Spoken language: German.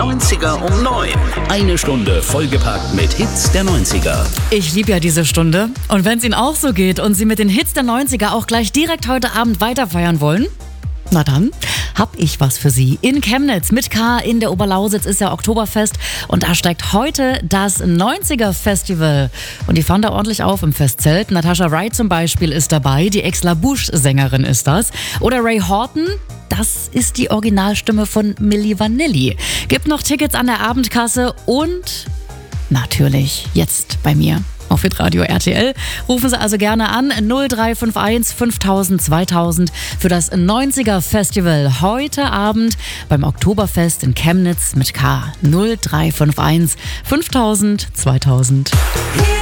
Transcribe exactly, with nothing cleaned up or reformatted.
neunziger um neun. Eine Stunde vollgepackt mit Hits der neunziger. Ich liebe ja diese Stunde. Und wenn es Ihnen auch so geht und Sie mit den Hits der neunziger auch gleich direkt heute Abend weiterfeiern wollen, na dann hab ich was für Sie. In Chemnitz mit K in der Oberlausitz ist ja Oktoberfest und da steigt heute das neunziger Festival. Und die fahren da ordentlich auf im Festzelt. Natasha Wright zum Beispiel ist dabei, die Ex-LaBouche-Sängerin ist das. Oder Ray Horton, das ist die Originalstimme von Milli Vanilli. Gibt noch Tickets an der Abendkasse und natürlich jetzt bei mir auf Hitradio R T L. Rufen Sie also gerne an null drei fünf eins fünftausend zweitausend für das neunziger Festival heute Abend beim Oktoberfest in Chemnitz mit K null drei fünf eins fünftausend zweitausend.